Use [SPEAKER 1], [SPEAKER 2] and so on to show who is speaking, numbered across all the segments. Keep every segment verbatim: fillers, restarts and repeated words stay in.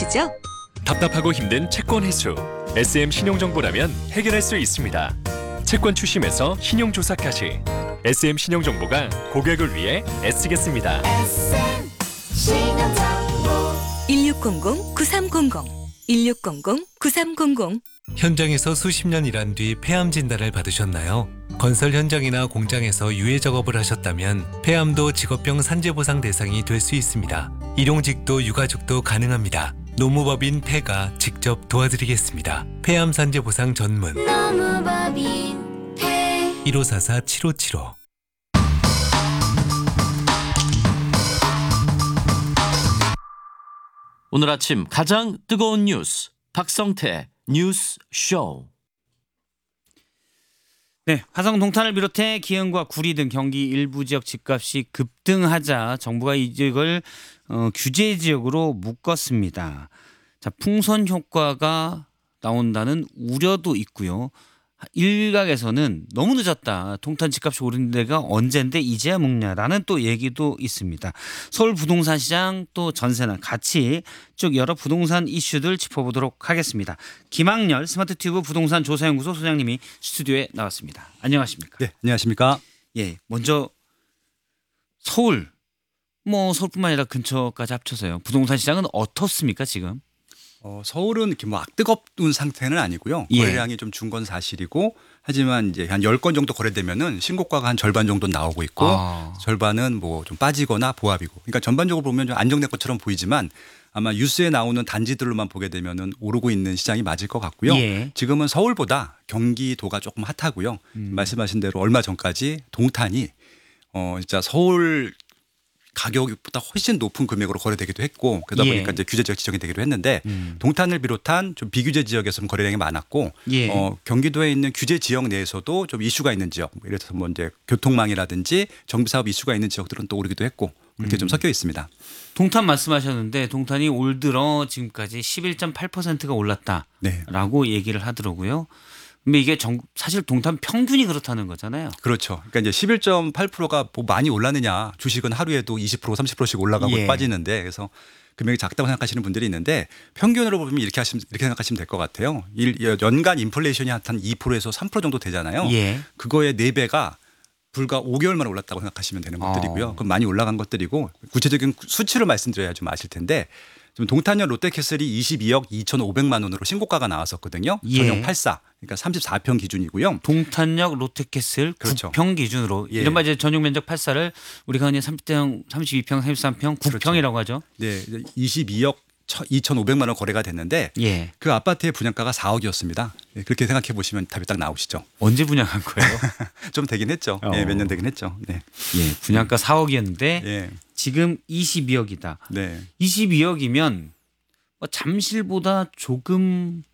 [SPEAKER 1] 궁금하시죠?
[SPEAKER 2] 답답하고 힘든 채권 해소. 에스엠 신용정보라면 해결할 수 있습니다. 채권 추심에서 신용조사까지. 에스엠 신용정보가 고객을 위해 애쓰겠습니다.
[SPEAKER 1] 일육공공 구삼공공 일육공공 구삼공공
[SPEAKER 3] 현장에서 수십 년 일한 뒤 폐암 진단을 받으셨나요? 건설 현장이나 공장에서 유해 작업을 하셨다면 폐암도 직업병 산재보상 대상이 될 수 있습니다. 일용직도 유가족도 가능합니다. 노무법인 폐가 직접 도와드리겠습니다. 폐암 산재보상 전문
[SPEAKER 4] 노무법인 폐
[SPEAKER 3] 일오사사 칠오칠오.
[SPEAKER 5] 오늘 아침 가장 뜨거운 뉴스 박성태 뉴스 쇼.
[SPEAKER 6] 네, 화성 동탄을 비롯해 기흥과 구리 등 경기 일부 지역 집값이 급등하자 정부가 이 지역을 어, 규제 지역으로 묶었습니다. 자, 풍선 효과가 나온다는 우려도 있고요. 일각에서는 너무 늦었다. 동탄 집값이 오른 데가 언젠데 이제야 묶냐라는 또 얘기도 있습니다. 서울 부동산 시장 또 전세나 같이 쭉 여러 부동산 이슈들 짚어보도록 하겠습니다. 김학렬 스마트튜브 부동산 조사연구소 소장님이 스튜디오에 나왔습니다. 안녕하십니까?
[SPEAKER 7] 네, 안녕하십니까?
[SPEAKER 6] 예, 먼저 서울 뭐 서울뿐만 아니라 근처까지 합쳐서요. 부동산 시장은 어떻습니까 지금?
[SPEAKER 7] 어, 서울은 이렇게 뭐 악뜨겁은 상태는 아니고요.
[SPEAKER 6] 예.
[SPEAKER 7] 거래량이 좀 준 건 사실이고 하지만 이제 한 열 건 정도 거래되면은 신고가가 한 절반 정도 나오고 있고
[SPEAKER 6] 아.
[SPEAKER 7] 절반은 뭐 좀 빠지거나 보합이고. 그러니까 전반적으로 보면 좀 안정된 것처럼 보이지만 아마 뉴스에 나오는 단지들로만 보게 되면은 오르고 있는 시장이 맞을 것 같고요.
[SPEAKER 6] 예.
[SPEAKER 7] 지금은 서울보다 경기도가 조금 핫하고요.
[SPEAKER 6] 음.
[SPEAKER 7] 말씀하신 대로 얼마 전까지 동탄이 어 진짜 서울 가격보다 훨씬 높은 금액으로 거래되기도 했고 그러다
[SPEAKER 6] 예.
[SPEAKER 7] 보니까 이제 규제 지역 지정이 되기도 했는데
[SPEAKER 6] 음.
[SPEAKER 7] 동탄을 비롯한 좀 비규제 지역에서는 거래량이 많았고
[SPEAKER 6] 예.
[SPEAKER 7] 어, 경기도에 있는 규제 지역 내에서도 좀 이슈가 있는 지역, 예를 들어서 뭐 이제 교통망이라든지 정비 사업 이슈가 있는 지역들은 또 오르기도 했고 그렇게
[SPEAKER 6] 음.
[SPEAKER 7] 좀 섞여 있습니다.
[SPEAKER 6] 동탄 말씀하셨는데 동탄이 올 들어 지금까지 십일 점 팔 퍼센트가 올랐다라고
[SPEAKER 7] 네.
[SPEAKER 6] 얘기를 하더라고요. 근데 이게 전, 사실 동탄 평균이 그렇다는 거잖아요.
[SPEAKER 7] 그렇죠. 그러니까 이제 십일 점 팔 퍼센트가 뭐 많이 올랐느냐. 주식은 하루에도 이십 퍼센트, 삼십 퍼센트씩 올라가고
[SPEAKER 6] 예.
[SPEAKER 7] 빠지는데 그래서 금액이 작다고 생각하시는 분들이 있는데 평균으로 보면 이렇게 하시면 이렇게 생각하시면 될 것 같아요. 일, 연간 인플레이션이 한 이 퍼센트에서 삼 퍼센트 정도 되잖아요.
[SPEAKER 6] 예.
[SPEAKER 7] 그거의 네 배가 불과 오 개월 만에 올랐다고 생각하시면 되는 것들이고요.
[SPEAKER 6] 어.
[SPEAKER 7] 그럼 많이 올라간 것들이고 구체적인 수치를 말씀드려야 좀 아실 텐데 지금 동탄역 롯데캐슬이 이십이억 이천오백만 원으로 신고가가 나왔었거든요.
[SPEAKER 6] 예.
[SPEAKER 7] 전용 팔 사 그러니까 삼십사 평 기준이고요.
[SPEAKER 6] 동탄역 롯데캐슬
[SPEAKER 7] 그렇죠.
[SPEAKER 6] 구 평 기준으로
[SPEAKER 7] 예.
[SPEAKER 6] 이른바 이제 전용 면적 팔 사를 우리가 흔히 삼십 평, 삼십이 평, 삼십삼 평, 구 평이라고 하죠.
[SPEAKER 7] 네, 이십이억 이천오백만 원 거래가 됐는데
[SPEAKER 6] 예.
[SPEAKER 7] 그 아파트의 분양가가 사억이었습니다. 네, 그렇게 생각해 보시면 답이 딱 나오시죠.
[SPEAKER 6] 언제 분양한 거예요?
[SPEAKER 7] 좀 되긴 했죠.
[SPEAKER 6] 어.
[SPEAKER 7] 네, 몇 년 되긴 했죠. 네,
[SPEAKER 6] 예, 분양가 사억이었는데
[SPEAKER 7] 예,
[SPEAKER 6] 지금 이십이억이다.
[SPEAKER 7] 네.
[SPEAKER 6] 이십이억이면 뭐 잠실보다 조금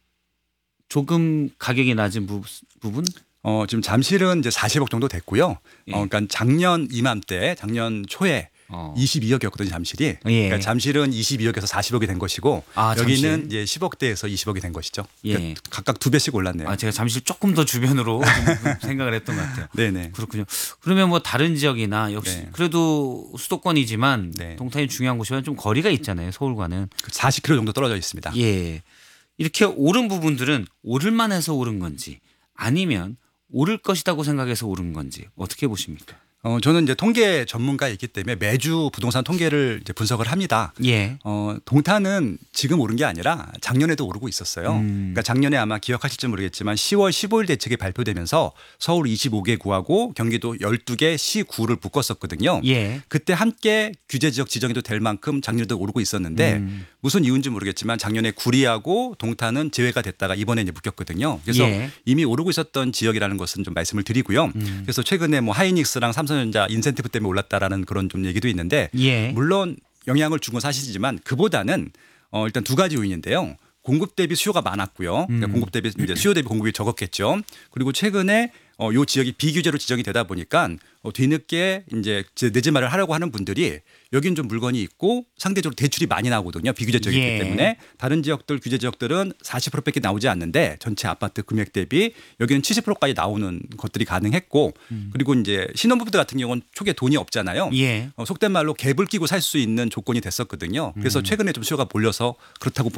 [SPEAKER 6] 조금 가격이 낮은 부, 부분?
[SPEAKER 7] 어, 지금 잠실은 이제 사십억 정도 됐고요.
[SPEAKER 6] 예.
[SPEAKER 7] 어, 그러니까 작년 이맘때, 작년 초에
[SPEAKER 6] 어.
[SPEAKER 7] 이십이억이었거든요, 잠실이.
[SPEAKER 6] 예.
[SPEAKER 7] 그러니까 잠실은 이십이억에서 사십억이 된 것이고
[SPEAKER 6] 아,
[SPEAKER 7] 여기는
[SPEAKER 6] 잠실.
[SPEAKER 7] 이제 십억대에서 이십억이 된 것이죠.
[SPEAKER 6] 예.
[SPEAKER 7] 그러니까 각각 두 배씩 올랐네요.
[SPEAKER 6] 아, 제가 잠실 조금 더 주변으로 좀 생각을 했던 것 같아요.
[SPEAKER 7] 네네.
[SPEAKER 6] 그렇군요. 그러면 뭐 다른 지역이나 역시
[SPEAKER 7] 네.
[SPEAKER 6] 그래도 수도권이지만
[SPEAKER 7] 네.
[SPEAKER 6] 동탄이 중요한 곳이면 좀 거리가 있잖아요. 서울과는.
[SPEAKER 7] 사십 킬로미터 정도 떨어져 있습니다.
[SPEAKER 6] 예. 이렇게 오른 부분들은 오를만 해서 오른 건지 아니면 오를 것이라고 생각해서 오른 건지 어떻게 보십니까?
[SPEAKER 7] 어, 저는 이제 통계 전문가이기 때문에 매주 부동산 통계를 이제 분석을 합니다.
[SPEAKER 6] 예.
[SPEAKER 7] 어, 동탄은 지금 오른 게 아니라 작년에도 오르고 있었어요.
[SPEAKER 6] 음.
[SPEAKER 7] 그러니까 작년에 아마 기억하실지 모르겠지만 시월 십오일 대책이 발표되면서 서울 이십오 개 구하고 경기도 열두 개 시구를 묶었었거든요.
[SPEAKER 6] 예.
[SPEAKER 7] 그때 함께 규제 지역 지정해도 될 만큼 작년에도 오르고 있었는데
[SPEAKER 6] 음.
[SPEAKER 7] 무슨 이유인지 모르겠지만 작년에 구리하고 동탄은 제외가 됐다가 이번에 이제 묶였거든요. 그래서
[SPEAKER 6] 예.
[SPEAKER 7] 이미 오르고 있었던 지역이라는 것은 좀 말씀을 드리고요.
[SPEAKER 6] 음.
[SPEAKER 7] 그래서 최근에 뭐 하이닉스랑 삼성전자 인센티브 때문에 올랐다라는 그런 좀 얘기도 있는데
[SPEAKER 6] 예.
[SPEAKER 7] 물론 영향을 준 건 사실이지만 그보다는 어 일단 두 가지 요인인데요. 공급 대비 수요가 많았고요. 그러니까
[SPEAKER 6] 음.
[SPEAKER 7] 공급 대비 이제 수요 대비 공급이 적었겠죠. 그리고 최근에 어, 요 지역이 비규제로 지정이 되다 보니까 어, 뒤늦게 이제 내 집 마련을 하려고 하는 분들이 여긴 좀 물건이 있고 상대적으로 대출이 많이 나오거든요. 비규제 지역이기
[SPEAKER 6] 예.
[SPEAKER 7] 때문에 다른 지역들 규제 지역들은 사십 퍼센트밖에 나오지 않는데 전체 아파트 금액 대비 여기는 칠십 퍼센트까지 나오는 것들이 가능했고
[SPEAKER 6] 음.
[SPEAKER 7] 그리고 이제 신혼부부들 같은 경우는 초기에 돈이 없잖아요.
[SPEAKER 6] 예.
[SPEAKER 7] 어, 속된 말로 갭을 끼고 살 수 있는 조건이 됐었거든요. 그래서
[SPEAKER 6] 음.
[SPEAKER 7] 최근에 좀 수요가 몰려서 그렇다고